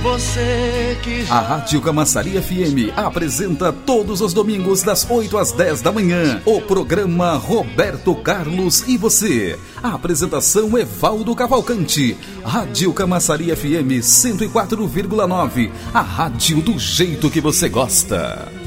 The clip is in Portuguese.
Você que já... A Rádio Camaçari FM apresenta todos os domingos das 8 às 10 da manhã o programa Roberto Carlos e Você. A apresentação Evaldo Cavalcante. Rádio Camaçari FM 104,9. A rádio do jeito que você gosta.